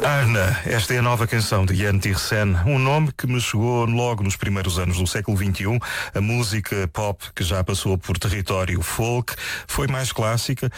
Arna, esta é a nova canção de Jan Tiersen, um nome que me chegou logo nos primeiros anos do século XXI. A música pop que já passou por território folk foi mais clássica,